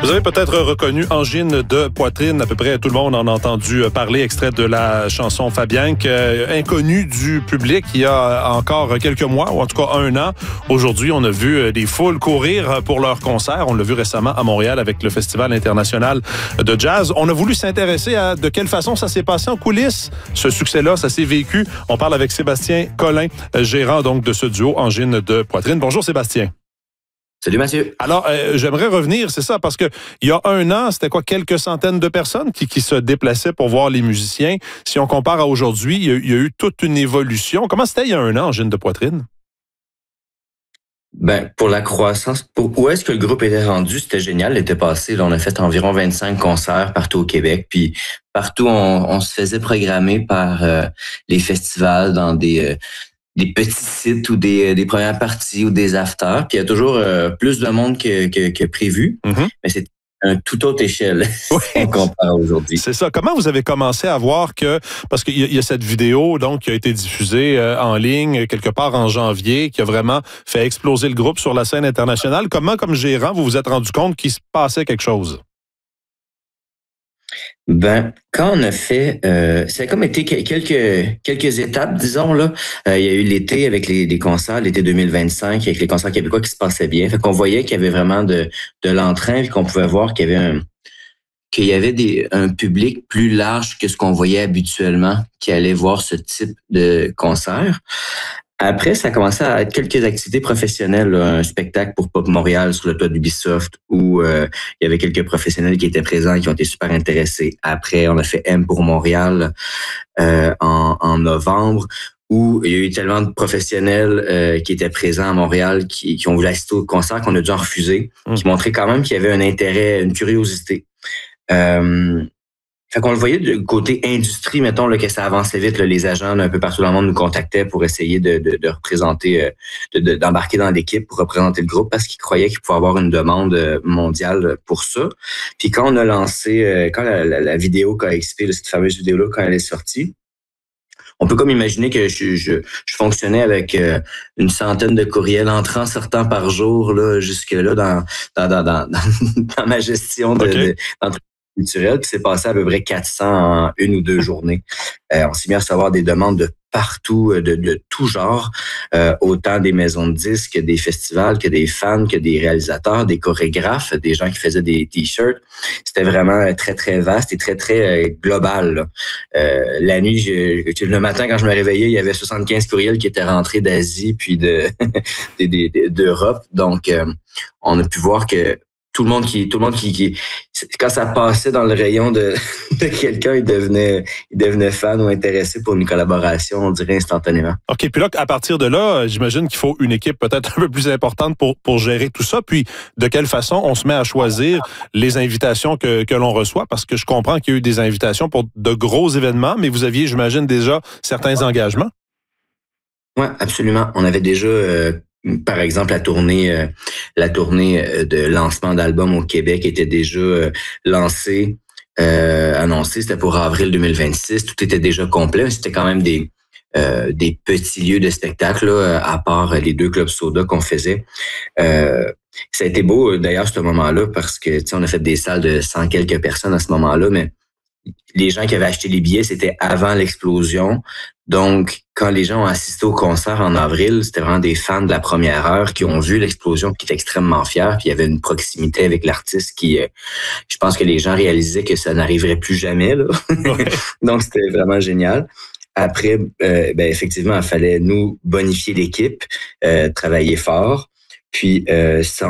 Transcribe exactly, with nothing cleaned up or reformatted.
Vous avez peut-être reconnu Angine de poitrine. À peu près tout le monde en a entendu parler, extrait de la chanson Fabienque, euh, inconnue du public il y a encore quelques mois, ou en tout cas un an. Aujourd'hui, on a vu des foules courir pour leur concert. On l'a vu récemment à Montréal avec le Festival international de jazz. On a voulu s'intéresser à de quelle façon ça s'est passé en coulisses. Ce succès-là, ça s'est vécu. On parle avec Sébastien Collin, gérant donc de ce duo Angine de poitrine. Bonjour Sébastien. Salut Mathieu. Alors, euh, j'aimerais revenir, c'est ça, parce que il y a un an, c'était quoi, quelques centaines de personnes qui, qui se déplaçaient pour voir les musiciens. Si on compare à aujourd'hui, il y a, il y a eu toute une évolution. Comment c'était il y a un an, Angine de poitrine? Ben, pour la croissance, pour où est-ce que le groupe était rendu, c'était génial. L'été passé, là, on a fait environ vingt-cinq concerts partout au Québec. Puis partout, on, on se faisait programmer par euh, les festivals dans des... Euh, des petits sites ou des, des premières parties ou des afters. Puis il y a toujours euh, plus de monde que, que, que prévu. Mm-hmm. Mais c'est un tout autre échelle qu'on compare aujourd'hui. C'est ça. Comment vous avez commencé à voir que... Parce qu'il y a, il y a cette vidéo donc qui a été diffusée euh, en ligne quelque part en janvier, qui a vraiment fait exploser le groupe sur la scène internationale. Comment, comme gérant, vous vous êtes rendu compte qu'il se passait quelque chose? Ben, quand on a fait, euh, ça a comme été quelques quelques étapes, disons là. Euh, il y a eu l'été avec les, les concerts, l'été deux mille vingt-cinq, avec les concerts québécois qui se passaient bien. Fait qu'on voyait qu'il y avait vraiment de de l'entrain, puis qu'on pouvait voir qu'il y avait un qu'il y avait des un public plus large que ce qu'on voyait habituellement qui allait voir ce type de concert. Après, ça a commencé à être quelques activités professionnelles, là, un spectacle pour Pop Montréal sur le toit d'Ubisoft où euh, il y avait quelques professionnels qui étaient présents et qui ont été super intéressés. Après, on a fait M pour Montréal euh, en, en novembre où il y a eu tellement de professionnels euh, qui étaient présents à Montréal qui, qui ont voulu assister au concert qu'on a dû en refuser, mmh. qui montraient quand même qu'il y avait un intérêt, une curiosité. Euh, Fait qu'on le voyait du côté industrie, mettons, là, que ça avançait vite. Là, les agents là, un peu partout dans le monde nous contactaient pour essayer de, de, de représenter, de, de, d'embarquer dans l'équipe pour représenter le groupe parce qu'ils croyaient qu'il pouvait avoir une demande mondiale pour ça. Puis quand on a lancé, quand la, la, la vidéo K X P, là, cette fameuse vidéo-là, quand elle est sortie, on peut comme imaginer que je, je, je fonctionnais avec euh, une centaine de courriels entrants, sortant par jour, là, jusque-là, dans, dans, dans, dans, dans ma gestion de, okay. de, d'entreprise culturel, qui s'est passé à peu près quatre cents en une ou deux journées. Euh, on s'est mis à recevoir des demandes de partout, de, de tout genre, euh, autant des maisons de disques, des festivals, que des fans, que des réalisateurs, des chorégraphes, des gens qui faisaient des t-shirts. C'était vraiment très, très vaste et très, très global. Euh, la nuit, je, le matin, quand je me réveillais, il y avait soixante-quinze courriels qui étaient rentrés d'Asie puis de, de, de, de d'Europe. Donc, euh, on a pu voir que Tout le monde qui, tout le monde qui, qui, quand ça passait dans le rayon de, de quelqu'un, il devenait, il devenait fan ou intéressé pour une collaboration, on dirait instantanément. OK. Puis là, à partir de là, j'imagine qu'il faut une équipe peut-être un peu plus importante pour, pour gérer tout ça. Puis, de quelle façon on se met à choisir les invitations que, que l'on reçoit? Parce que je comprends qu'il y a eu des invitations pour de gros événements, mais vous aviez, j'imagine, déjà certains engagements? Oui, absolument. On avait déjà, euh, par exemple, la tournée, euh, la tournée de lancement d'album au Québec était déjà euh, lancée, euh, annoncée. C'était pour avril deux mille vingt-six. Tout était déjà complet. C'était quand même des euh, des petits lieux de spectacle, là, à part les deux clubs soda qu'on faisait. Euh, ça a été beau, d'ailleurs, ce moment-là, parce que tu sais, on a fait des salles de cent quelques personnes à ce moment-là, mais les gens qui avaient acheté les billets, c'était avant l'explosion. Donc, quand les gens ont assisté au concert en avril, c'était vraiment des fans de la première heure qui ont vu l'explosion, qui étaient extrêmement fiers. Puis il y avait une proximité avec l'artiste qui, euh, je pense que les gens réalisaient que ça n'arriverait plus jamais, là. Ouais. Donc, c'était vraiment génial. Après, euh, ben effectivement, il fallait nous bonifier l'équipe, euh, travailler fort. Puis, euh, sans